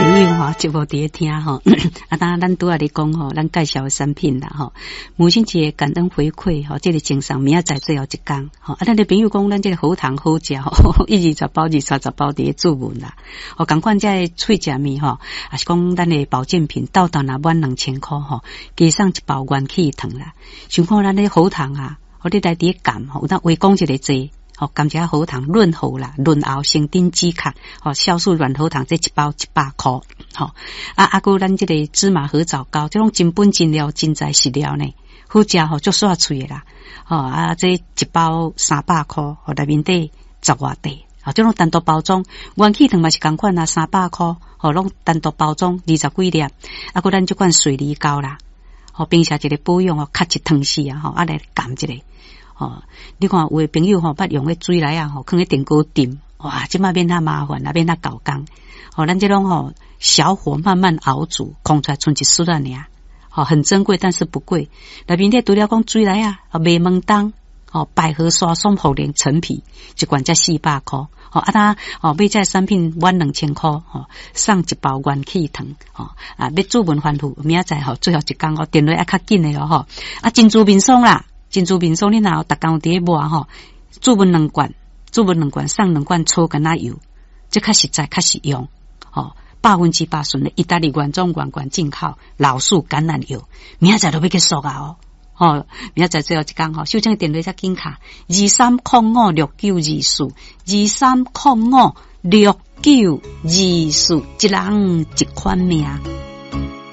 朋友哈，就无伫听哈。啊，当然咱拄仔咧讲吼，咱介绍的产品啦吼。母亲节感恩回馈吼，这个精神明仔载最后一天吼。啊，咱的朋友讲，咱这个好糖好食吼，20包、20、30包伫注文啦。哦，共款这脆食面吼，也是讲咱的保健品，到达若满2000块吼，加上一包元气糖啦。想看咱的好糖啊，我哋来伫甘吼，有当微讲一个字。哦，感谢好糖润喉啦，润喉生丁止咳，哦，酵素软喉糖这一包100块，吼、啊，还有咱这个芝麻合枣糕，这种真本真料真材实料呢，好食吼，足爽脆的啦，哦啊，这一包300块，哦，内面底10外块，哦，这种单独包装，元气糖嘛是同款啊，300块，哦，拢单独包装20几粒，啊，个咱这款水梨膏啦，哦，并且一个保养哦，较一汤匙啊，吼，啊来含一个。哦，你看有的朋友吼，捌用个水来啊，吼，放喺电锅炖，哇，即摆免那麻烦，免那搞工。哦，咱这种吼，小火慢慢熬煮，空出来剩一丝了尔。哦，很珍贵，但是不贵。内面咧除了讲水来啊，麦门冬，哦，百合刷松茯苓陈皮，一罐才400块。哦，啊他哦，买这产品满2000块，哦，送一包元气糖，哦，啊，要注文反复，明仔载吼，最后一天哦，电话要较紧的哦，吼，啊，珍珠冰爽啦。珍珠冰爽你若逐工伫抹吼，注文2罐，送2罐粗橄榄油，这较实在，较实用。哦，100%纯的意大利原装原罐进口老树橄榄油，明仔载都要结束啊哦。哦，明仔载最后一天吼，收证电话才紧卡23056924，23056924，一人一款命。